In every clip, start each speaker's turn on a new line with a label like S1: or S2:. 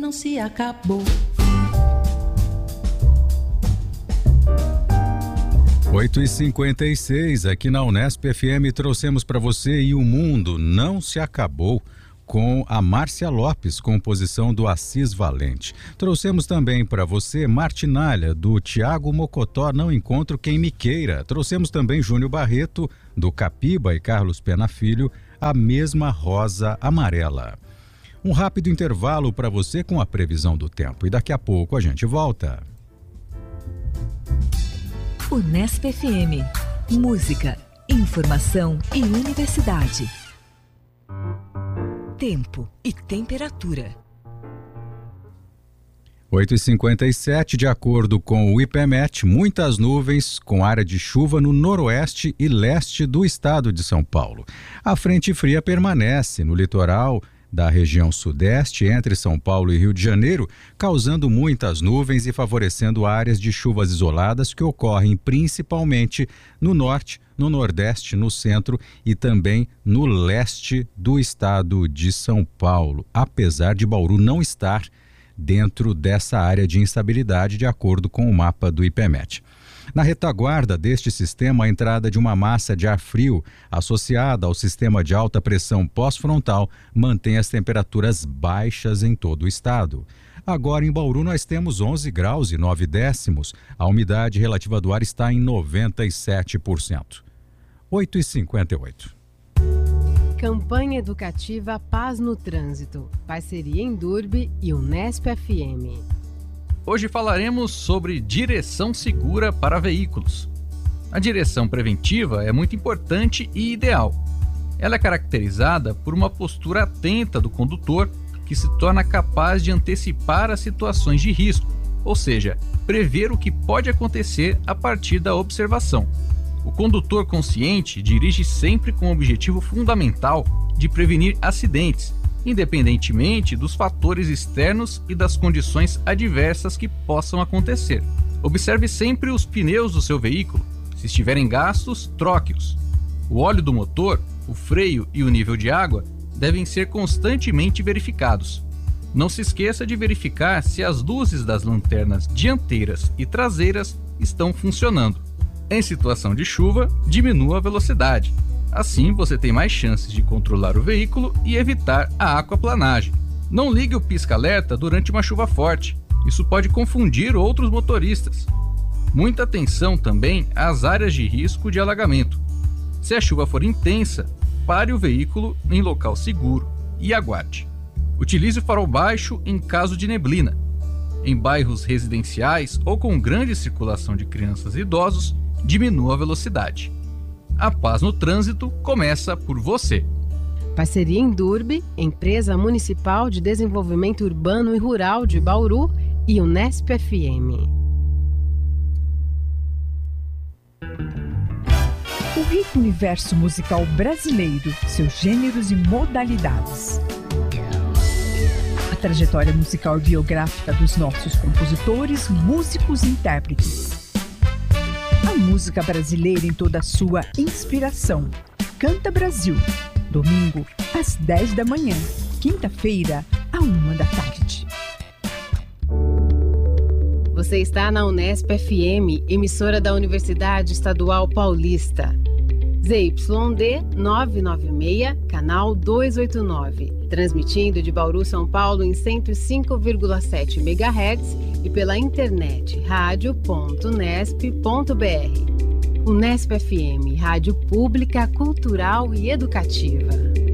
S1: não se acabou.
S2: 8h56, aqui na Unesp FM, trouxemos para você E o Mundo Não Se Acabou, com a Márcia Lopes, composição do Assis Valente. Trouxemos também para você Martinalha, do Tiago Mocotó, Não Encontro Quem Me Queira. Trouxemos também Júnior Barreto, do Capiba, e Carlos Pena Filho, A Mesma Rosa Amarela. Um rápido intervalo para você com a previsão do tempo e daqui a pouco a gente volta.
S3: Unesp FM. Música, informação e universidade. Tempo e temperatura.
S2: 8h57, de acordo com o IPMET, muitas nuvens com área de chuva no noroeste e leste do estado de São Paulo. A frente fria permanece no litoral da região sudeste, entre São Paulo e Rio de Janeiro, causando muitas nuvens e favorecendo áreas de chuvas isoladas que ocorrem principalmente no norte, no nordeste, no centro e também no leste do estado de São Paulo, apesar de Bauru não estar dentro dessa área de instabilidade, de acordo com o mapa do IPMET. Na retaguarda deste sistema, a entrada de uma massa de ar frio associada ao sistema de alta pressão pós-frontal mantém as temperaturas baixas em todo o estado. Agora em Bauru nós temos 11 graus e 9 décimos. A umidade relativa do ar está em 97%. 8h58.
S4: Campanha educativa Paz no Trânsito. Parceria Endurbe e Unesp FM.
S5: Hoje falaremos sobre direção segura para veículos. A direção preventiva é muito importante e ideal. Ela é caracterizada por uma postura atenta do condutor que se torna capaz de antecipar as situações de risco, ou seja, prever o que pode acontecer a partir da observação. O condutor consciente dirige sempre com o objetivo fundamental de prevenir acidentes, independentemente dos fatores externos e das condições adversas que possam acontecer. Observe sempre os pneus do seu veículo. Se estiverem gastos, troque-os. O óleo do motor, o freio e o nível de água devem ser constantemente verificados. Não se esqueça de verificar se as luzes das lanternas dianteiras e traseiras estão funcionando. Em situação de chuva, diminua a velocidade. Assim, você tem mais chances de controlar o veículo e evitar a aquaplanagem. Não ligue o pisca-alerta durante uma chuva forte. Isso pode confundir outros motoristas. Muita atenção também às áreas de risco de alagamento. Se a chuva for intensa, pare o veículo em local seguro e aguarde. Utilize o farol baixo em caso de neblina. Em bairros residenciais ou com grande circulação de crianças e idosos, diminua a velocidade. A Paz no Trânsito começa por você.
S4: Parceria Endurbe, Empresa Municipal de Desenvolvimento Urbano e Rural de Bauru e Unesp FM.
S6: O rico universo musical brasileiro, seus gêneros e modalidades. A trajetória musical e biográfica dos nossos compositores, músicos e intérpretes. A música brasileira em toda a sua inspiração. Canta Brasil. Domingo, às 10 da manhã. Quinta-feira, à 1 da tarde.
S4: Você está na Unesp FM, emissora da Universidade Estadual Paulista. ZYD 996, canal 289. Transmitindo de Bauru, São Paulo em 105,7 MHz e pela internet radio.unesp.br. Unesp FM, rádio pública, cultural e educativa.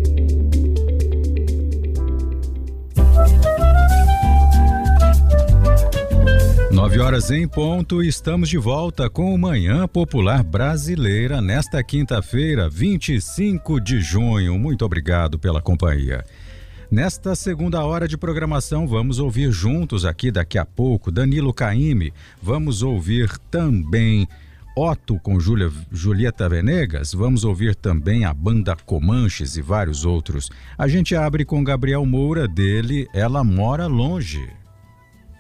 S2: Nove horas em ponto, estamos de volta com o Manhã Popular Brasileira nesta quinta-feira, 25 de junho. Muito obrigado pela companhia. Nesta segunda hora de programação, vamos ouvir juntos aqui daqui a pouco Danilo Caymmi, vamos ouvir também Otto com Julieta Venegas, vamos ouvir também a banda Comanches e vários outros. A gente abre com Gabriel Moura, dele Ela Mora Longe.